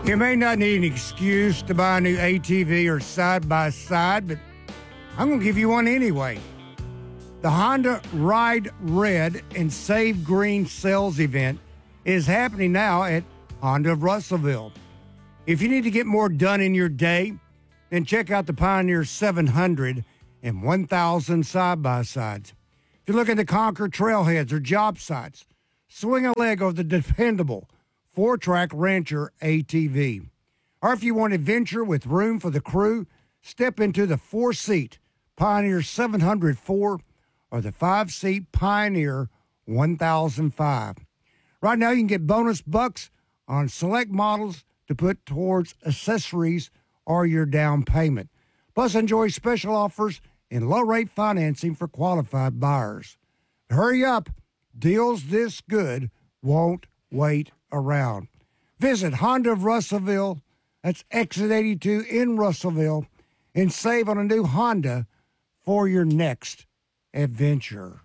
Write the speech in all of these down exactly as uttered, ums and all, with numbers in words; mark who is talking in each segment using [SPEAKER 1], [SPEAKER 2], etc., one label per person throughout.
[SPEAKER 1] You may not need an excuse to buy a new A T V or side-by-side, but I'm going to give you one anyway. The Honda Ride Red and Save Green sales event is happening now at Honda of Russellville. If you need to get more done in your day, then check out the Pioneer seven hundred and one thousand side-by-sides. If you're looking to conquer trailheads or job sites, swing a leg over the dependable four-track Rancher A T V. Or if you want adventure with room for the crew, step into the four-seat Pioneer seven hundred four or the five-seat Pioneer one thousand five. Right now, you can get bonus bucks on select models to put towards accessories or your down payment. Plus, enjoy special offers and low-rate financing for qualified buyers. Hurry up. Deals this good won't wait around. Visit Honda of Russellville, that's Exit eighty-two in Russellville, and save on a new Honda for your next adventure.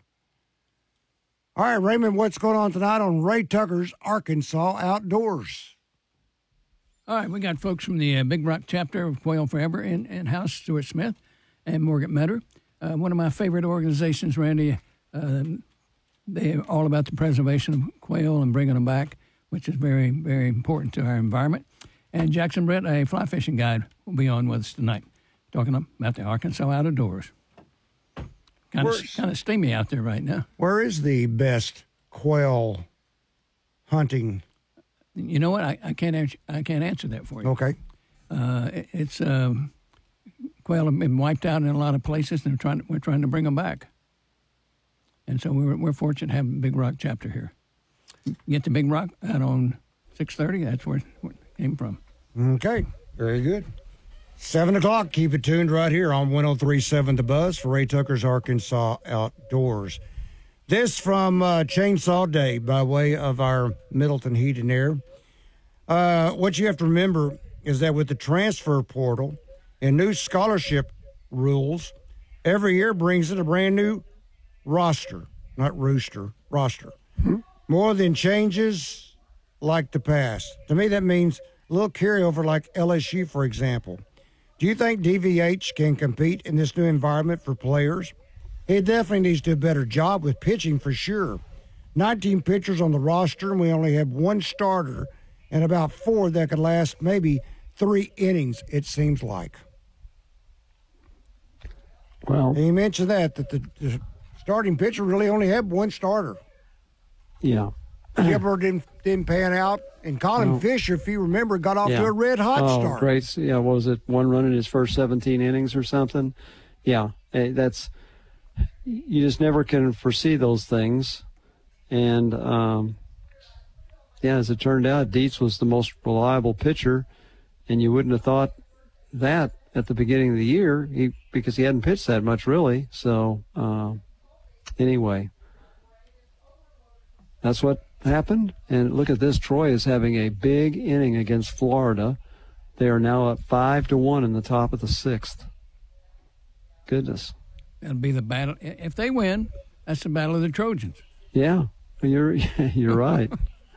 [SPEAKER 1] All right, Raymond, what's going on tonight on Ray Tucker's Arkansas Outdoors?
[SPEAKER 2] All right, we got folks from the uh, Big Rock chapter of Quail Forever in, in house, Stuart Smith and Morgan Metter. Uh, one of my favorite organizations, Randy. Uh, they're all about the preservation of quail and bringing them back, which is very, very important to our environment. And Jackson Brett, a fly fishing guide, will be on with us tonight, talking about the Arkansas Outdoors. Kind of, kind of steamy out there right now.
[SPEAKER 1] Where is the best quail hunting?
[SPEAKER 2] You know what? I, I can't answer, I can't answer that for you.
[SPEAKER 1] Okay.
[SPEAKER 2] Uh, it, it's um, quail have been wiped out in a lot of places, and we're trying, we're trying to bring them back. And so we're we're fortunate to have a Big Rock chapter here. Get to Big Rock out on six thirty. That's where, where it came from.
[SPEAKER 1] Okay. Very good. seven o'clock. Keep it tuned right here on one oh three point seven The Buzz for Ray Tucker's Arkansas Outdoors. This from uh, Chainsaw Day by way of our Middleton Heat and Air. Uh, what you have to remember is that with the transfer portal and new scholarship rules, every year brings in a brand new roster, not rooster, roster. Mm-hmm. More than changes like the past. To me, that means a little carryover like L S U, for example. Do you think D V H can compete in this new environment for players? It definitely needs to do a better job with pitching for sure. nineteen pitchers on the roster, and we only have one starter and about four that could last maybe three innings, it seems like.
[SPEAKER 3] Well,
[SPEAKER 1] and you mentioned that, that the, the starting pitcher really only had one starter.
[SPEAKER 3] Yeah.
[SPEAKER 1] Gilbert didn't, didn't pan out. And Colin
[SPEAKER 3] no.
[SPEAKER 1] Fisher, if you remember, got off
[SPEAKER 3] yeah.
[SPEAKER 1] to a red-hot
[SPEAKER 3] oh,
[SPEAKER 1] start.
[SPEAKER 3] Great. Yeah, what was it, one run in his first seventeen innings or something? Yeah, that's – you just never can foresee those things. And, um, yeah, as it turned out, Dietz was the most reliable pitcher, and you wouldn't have thought that at the beginning of the year he, because he hadn't pitched that much really. So, uh, anyway, that's what happened. And look at this. Troy is having a big inning against Florida. They are now up five to one in the top of the sixth. Goodness.
[SPEAKER 2] That'll be the battle. If they win, that's the battle of the Trojans.
[SPEAKER 3] Yeah, you're you're right.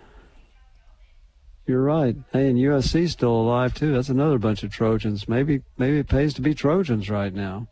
[SPEAKER 3] You're right. Hey, and U S C's still alive too. That's another bunch of Trojans. Maybe maybe it pays to be Trojans right now.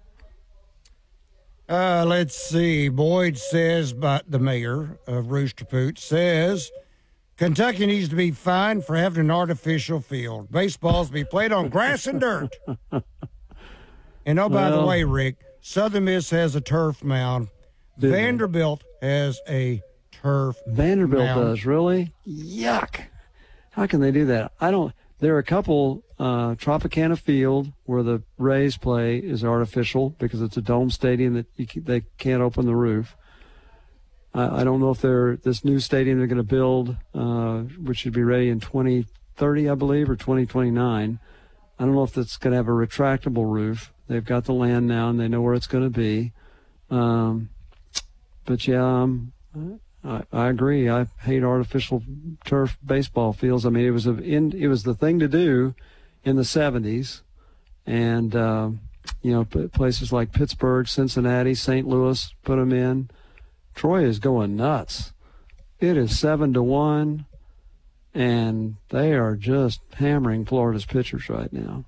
[SPEAKER 1] Uh, let's see. Boyd says, but the mayor of Rooster Poot says, Kentucky needs to be fined for having an artificial field. Baseball's to be played on grass and dirt. And oh, by well, the way, Rick, Southern Miss has a turf mound. Vanderbilt they? has a turf
[SPEAKER 3] Vanderbilt
[SPEAKER 1] mound.
[SPEAKER 3] does, really? Yuck. How can they do that? I don't. There are a couple. Uh, Tropicana Field, where the Rays play, is artificial because it's a dome stadium that you can, they can't open the roof. I, I don't know if they're this new stadium they're going to build, uh, which should be ready in twenty thirty, I believe, or twenty twenty-nine. I don't know if it's going to have a retractable roof. They've got the land now, and they know where it's going to be. Um, but, yeah, um, I, I agree. I hate artificial turf baseball fields. I mean, it was a, in, it was the thing to do in the seventies. And, uh, you know, places like Pittsburgh, Cincinnati, Saint Louis put them in. Troy is going nuts. It is seven to one. and they are just hammering Florida's pitchers right now.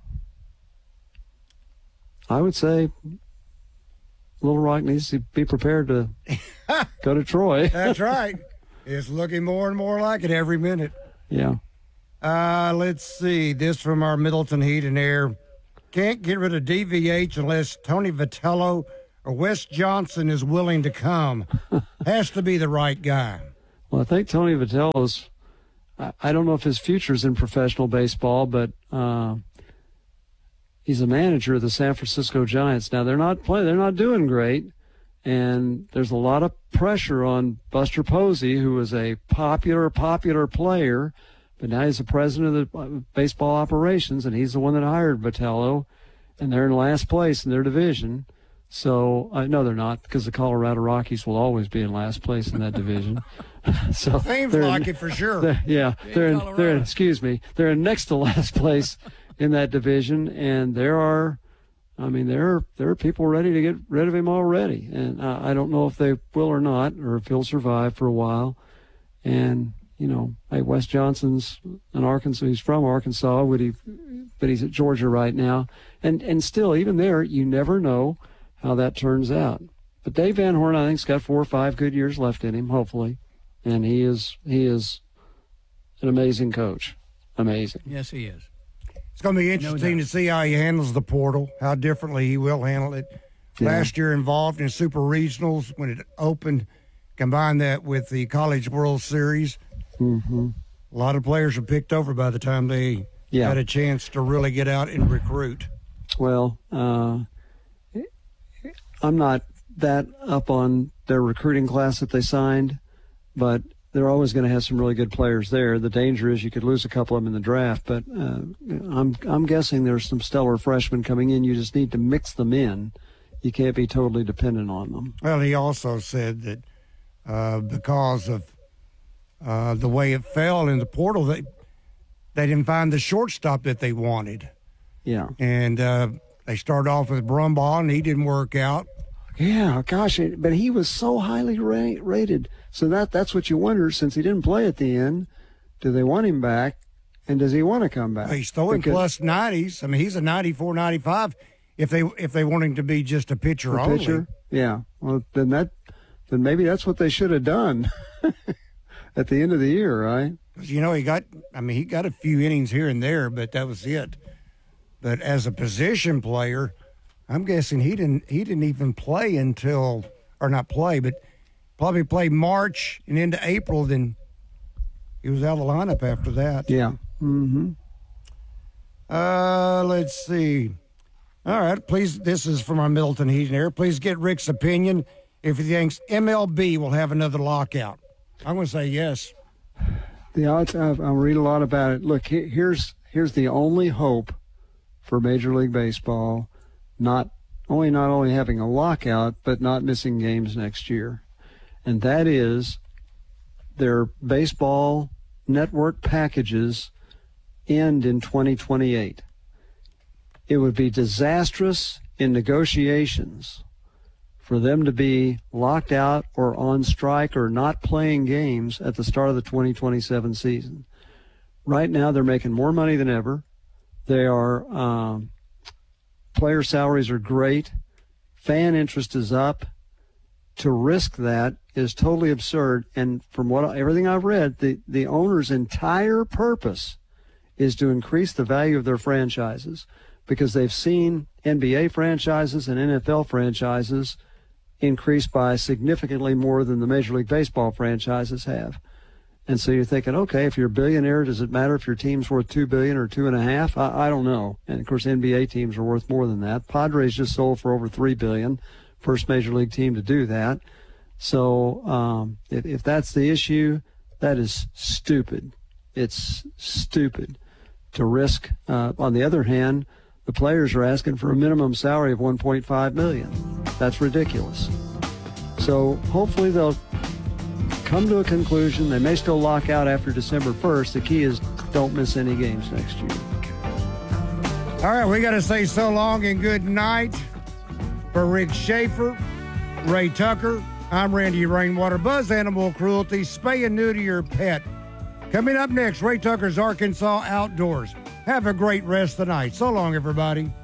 [SPEAKER 3] I would say Little Rock needs to be prepared to go to Troy.
[SPEAKER 1] That's right. It's looking more and more like it every minute.
[SPEAKER 3] Yeah.
[SPEAKER 1] Uh, let's see. This from our Middleton Heat and Air. Can't get rid of D V H unless Tony Vitello or Wes Johnson is willing to come. Has to be the right guy.
[SPEAKER 3] Well, I think Tony Vitello's, I, I don't know if his future's in professional baseball, but uh, he's a manager of the San Francisco Giants. Now, they're not playing, they're not doing great, and there's a lot of pressure on Buster Posey, who is a popular, popular player, but now he's the president of the baseball operations, and he's the one that hired Vitello, and they're in last place in their division. So, uh, no, they're not, because the Colorado Rockies will always be in last place in that division. so
[SPEAKER 1] Seems like in, it for sure.
[SPEAKER 3] They're, yeah, they're in, they're in, excuse me, they're in next to last place in that division, and there are, I mean, there are, there are people ready to get rid of him already, and uh, I don't know if they will or not, or if he'll survive for a while. And you know, hey, Wes Johnson's an Arkansas. He's from Arkansas, but he, but he's at Georgia right now, and and still, even there, you never know how that turns out. But Dave Van Horn, I think, has got four or five good years left in him, hopefully, and he is he is an amazing coach. Amazing.
[SPEAKER 2] Yes, he is.
[SPEAKER 1] It's going to be interesting no to see how he handles the portal, how differently he will handle it. Yeah. Last year involved in Super Regionals when it opened, combine that with the College World Series.
[SPEAKER 3] Mm-hmm.
[SPEAKER 1] A lot of players were picked over by the time they yeah. had a chance to really get out and recruit.
[SPEAKER 3] Well, uh, I'm not that up on their recruiting class that they signed, but they're always going to have some really good players there. The danger is you could lose a couple of them in the draft, but uh, I'm I'm guessing there's some stellar freshmen coming in. You just need to mix them in. You can't be totally dependent on them.
[SPEAKER 1] Well, he also said that uh, because of uh, the way it fell in the portal, they, they didn't find the shortstop that they wanted.
[SPEAKER 3] Yeah.
[SPEAKER 1] And uh, they started off with Brumbaugh, and he didn't work out.
[SPEAKER 3] Yeah, gosh, but he was so highly ra- rated. So that that's what you wonder, since he didn't play at the end, do they want him back, and does he want to come back?
[SPEAKER 1] Well, he's throwing because, plus nineties. I mean, he's a ninety-four, ninety-five if they if they want him to be just a pitcher
[SPEAKER 3] a
[SPEAKER 1] only.
[SPEAKER 3] Pitcher? Yeah, well, then that then maybe that's what they should have done at the end of the year, right?
[SPEAKER 1] You know, he got, I mean, he got a few innings here and there, but that was it. But as a position player, I'm guessing he didn't he didn't even play until, or not play, but probably play March and into April. Then he was out of the lineup after that.
[SPEAKER 3] Yeah. Mm-hmm.
[SPEAKER 1] Uh, let's see. All right, please. This is from our Middleton Heat and Air. Please get Rick's opinion if he thinks M L B will have another lockout. I'm going to say yes.
[SPEAKER 3] The odds. I've, I read a lot about it. Look, here's here's the only hope for Major League Baseball. Not only not only having a lockout, but not missing games next year. And that is their baseball network packages end in twenty twenty-eight. It would be disastrous in negotiations for them to be locked out or on strike or not playing games at the start of the twenty twenty-seven season. Right now, they're making more money than ever. They are... Um, Player salaries are great. Fan interest is up. To risk that is totally absurd. And from what everything I've read, the, the owner's entire purpose is to increase the value of their franchises, because they've seen N B A franchises and N F L franchises increase by significantly more than the Major League Baseball franchises have. And so you're thinking, okay, if you're a billionaire, does it matter if your team's worth two billion dollars or two and a half? I, I don't know. And of course, N B A teams are worth more than that. Padres just sold for over three billion dollars, first major league team to do that. So um, if, if that's the issue, that is stupid. It's stupid to risk. Uh, on the other hand, the players are asking for a minimum salary of one point five million dollars. That's ridiculous. So hopefully they'll come to a conclusion. They may still lock out after December first. The key is don't miss any games next year.
[SPEAKER 1] All right, we got to say so long and good night for Rick Schaefer, Ray Tucker. I'm Randy Rainwater. Buzz Animal Cruelty. Spay and neuter your pet. Coming up next, Ray Tucker's Arkansas Outdoors. Have a great rest of the night. So long, everybody.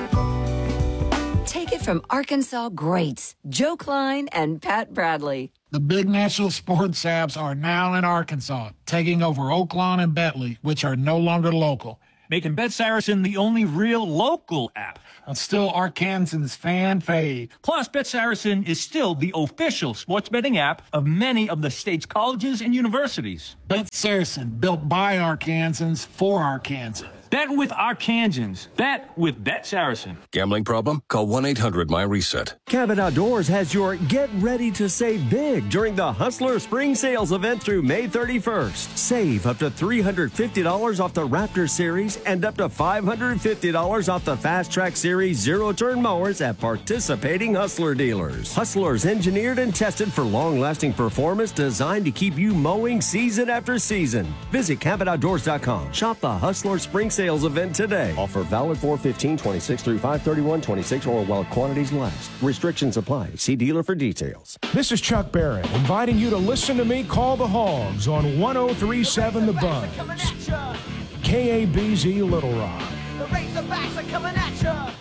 [SPEAKER 4] Take it from Arkansas greats, Joe Klein and Pat Bradley.
[SPEAKER 5] The big national sports apps are now in Arkansas, taking over Oaklawn and Bentley, which are no longer local.
[SPEAKER 6] Making Bet Saracen the only real local app.
[SPEAKER 5] And still Arkansans fan fave.
[SPEAKER 6] Plus, Bet Saracen is still the official sports betting app of many of the state's colleges and universities.
[SPEAKER 5] Bet Saracen, built by Arkansans for Arkansans.
[SPEAKER 6] Bet with Arkansans. Bet with Bet Saracen.
[SPEAKER 7] Gambling problem? Call one eight hundred my reset.
[SPEAKER 8] Cabot Outdoors has your Get Ready to Save Big during the Hustler Spring Sales event through May thirty-first. Save up to three hundred fifty dollars off the Raptor Series and up to five hundred fifty dollars off the Fast Track Series zero-turn mowers at participating Hustler dealers. Hustlers engineered and tested for long-lasting performance designed to keep you mowing season after season. Visit Cabot Outdoors dot com. Shop the Hustler Spring Sales event today. Offer valid four fifteen twenty-six through five thirty-one twenty-six or while quantities last. Restrictions apply. See dealer for details.
[SPEAKER 9] This is Chuck Barrett inviting you to listen to me call the Hogs on one oh three point seven The Buzz. K A B Z Little Rock.
[SPEAKER 10] The Razorbacks are coming at you.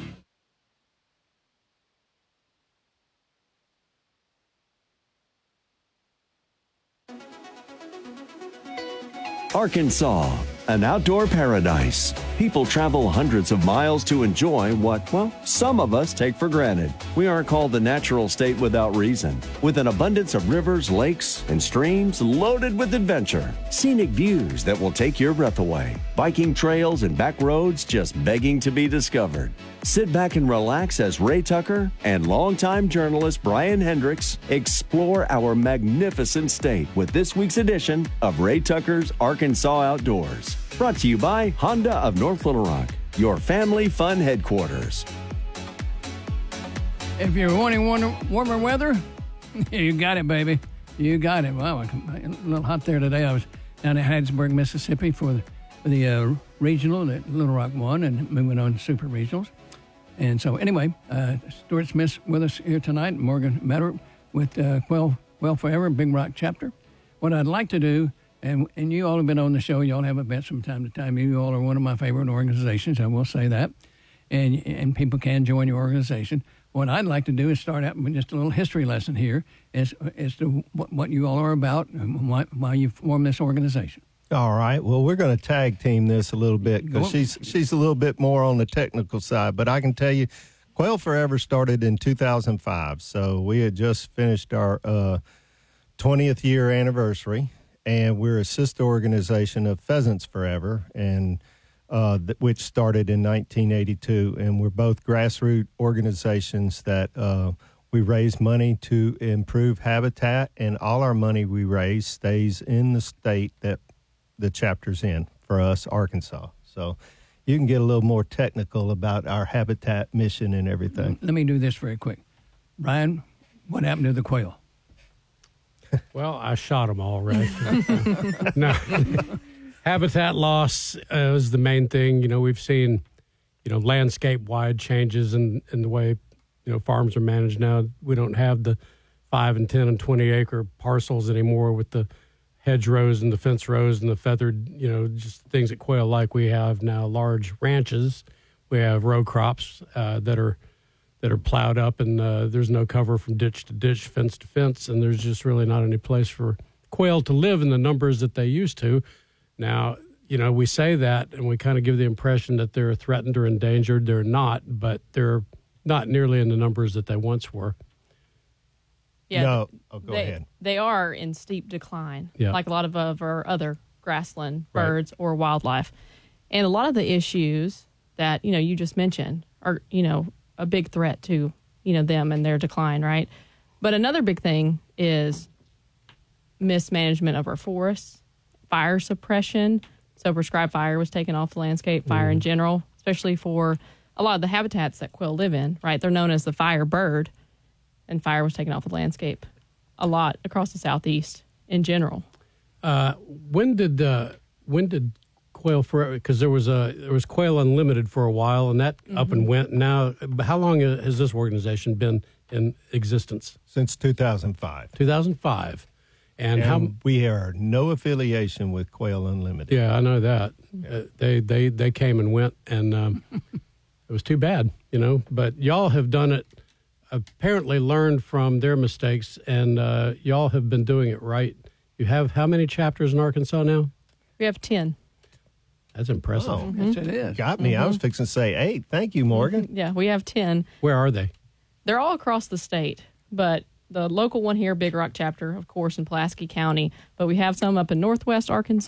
[SPEAKER 8] Arkansas, an outdoor paradise. People travel hundreds of miles to enjoy what, well, some of us take for granted. We aren't called the natural state without reason. With an abundance of rivers, lakes, and streams loaded with adventure. Scenic views that will take your breath away. Biking trails and back roads just begging to be discovered. Sit back and relax as Ray Tucker and longtime journalist Brian Hendricks explore our magnificent state with this week's edition of Ray Tucker's Arkansas Outdoors. Brought to you by Honda of North Little Rock, your family fun headquarters.
[SPEAKER 2] If you're wanting warmer, warmer weather, you got it, baby. You got it. Wow, a little hot there today. I was down at Hattiesburg, Mississippi for the, for the uh, regional that Little Rock won, and moving on to super regionals. And so, anyway, uh, Stuart Smith's with us here tonight, Morgan Metter with uh, Quail, Quail Forever, Big Rock chapter. What I'd like to do, and and you all have been on the show, you all have events from time to time. You all are one of my favorite organizations, I will say that. And and people can join your organization. What I'd like to do is start out with just a little history lesson here as, as to what, what you all are about and why, why you formed this organization.
[SPEAKER 11] All right. Well, we're going to tag team this a little bit because she's she's a little bit more on the technical side. But I can tell you, Quail Forever started in two thousand five. So we had just finished our uh, twentieth year anniversary, and we're a sister organization of Pheasants Forever, and uh, th- which started in nineteen eighty-two. And we're both grassroots organizations that uh, we raise money to improve habitat, and all our money we raise stays in the state that the chapter's in, for us, Arkansas. So you can get a little more technical about our habitat mission and everything.
[SPEAKER 2] Let me do this very quick. Brian, what happened to the quail?
[SPEAKER 12] Well, I shot them all, right? No. Habitat loss uh, is the main thing. You know, we've seen, you know, landscape-wide changes in, in the way, you know, farms are managed now. We don't have the five and ten and twenty acre parcels anymore with the hedgerows and the fence rows and the feathered, you know, just things that quail like. We have now large ranches. We have row crops uh, that are that are plowed up, and uh, there's no cover from ditch to ditch, fence to fence, and there's just really not any place for quail to live in the numbers that they used to. Now, you know, we say that, and we kind of give the impression that they're threatened or endangered. They're not, but they're not nearly in the numbers that they once were.
[SPEAKER 13] Yeah,
[SPEAKER 11] no. Oh, go
[SPEAKER 13] they,
[SPEAKER 11] ahead.
[SPEAKER 13] They are in steep decline,
[SPEAKER 12] yeah.
[SPEAKER 13] like a lot of, of our other grassland
[SPEAKER 12] Right.
[SPEAKER 13] birds or wildlife. And a lot of the issues that, you know, you just mentioned are, you know, a big threat to, you know, them and their decline, right? But another big thing is mismanagement of our forests, fire suppression. So prescribed fire was taken off the landscape, fire mm. in general, especially for a lot of the habitats that quail live in, right? They're known as the fire bird. And fire was taken off the landscape a lot across the southeast in general.
[SPEAKER 12] Uh, when did uh, when did Quail Forever? Because there was a there was Quail Unlimited for a while, and that mm-hmm. up and went. Now, how long has this organization been in existence?
[SPEAKER 11] Since two thousand five.
[SPEAKER 12] two thousand five, And,
[SPEAKER 11] And
[SPEAKER 12] how
[SPEAKER 11] we are no affiliation with Quail Unlimited.
[SPEAKER 12] Yeah, I know that. Uh, they they they came and went, and um, it was too bad, you know. But y'all have done it. Apparently, learned from their mistakes, and uh, y'all have been doing it right. You have how many chapters in Arkansas now?
[SPEAKER 13] We have ten.
[SPEAKER 12] That's impressive.
[SPEAKER 11] Oh,
[SPEAKER 2] Yes, it is.
[SPEAKER 11] got me. I was fixing to say eight. Thank you, Morgan.
[SPEAKER 13] Yeah, we have ten.
[SPEAKER 12] Where are they?
[SPEAKER 13] They're all across the state, but the local one here, Big Rock chapter, of course, in Pulaski County. But we have some up in Northwest Arkansas.